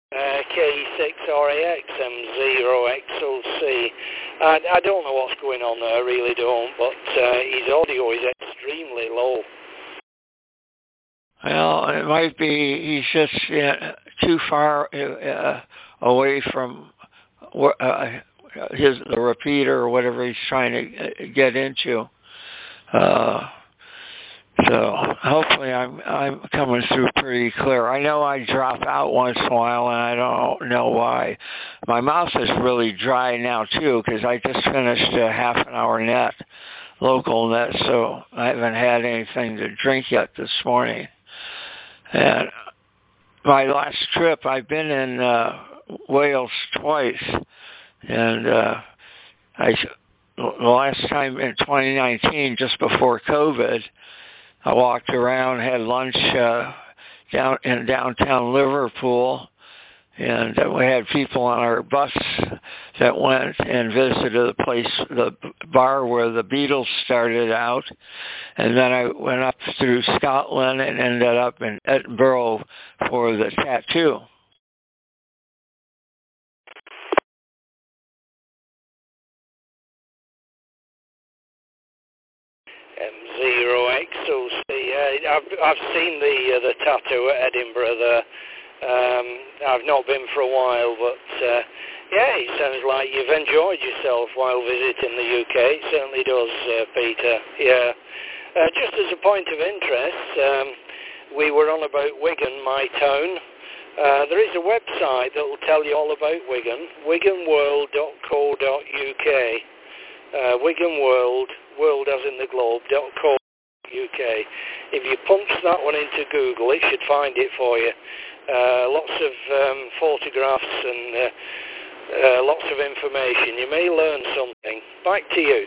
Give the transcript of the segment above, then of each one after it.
KE6RAX M0XOC. I don't know what's going on there, I really don't, but his audio is extremely low. Well, it might be he's just too far away from the repeater or whatever he's trying to get into. So hopefully I'm coming through pretty clear. I know I drop out once in a while, and I don't know why. My mouth is really dry now too, because I just finished a half an hour net, local net, so I haven't had anything to drink yet this morning. And my last trip, I've been in Wales twice, and the last time in 2019, just before COVID, I walked around, had lunch down in downtown Liverpool, and we had people on our bus that went and visited the bar where the Beatles started out, and then I went up through Scotland and ended up in Edinburgh for the tattoo. M0XOC. I've seen the tattoo at Edinburgh there. I've not been for a while, but it sounds like you've enjoyed yourself while visiting the UK. It certainly does, Peter. Yeah. Just as a point of interest, we were on about Wigan, my town. There is a website that will tell you all about Wigan, wiganworld.co.uk. Wigan World, world as in the globe.co.uk. If you punch that one into Google, it should find it for you. Lots of photographs and lots of information. You may learn something. Back to you.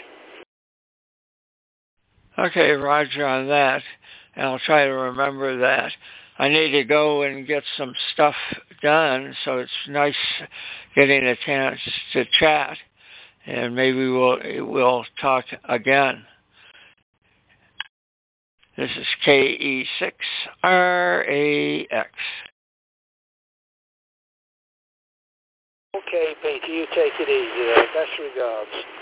Okay, Roger, on that. And I'll try to remember that. I need to go and get some stuff done, so it's nice getting a chance to chat. And maybe we'll talk again. This is KE6RAX. Okay, Peter, you take it easy there. Best regards.